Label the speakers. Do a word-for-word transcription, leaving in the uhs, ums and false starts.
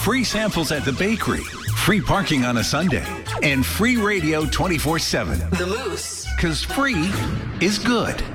Speaker 1: free samples at the bakery, free parking on a Sunday, and free radio twenty-four seven.
Speaker 2: The Moose.
Speaker 1: Because free is good.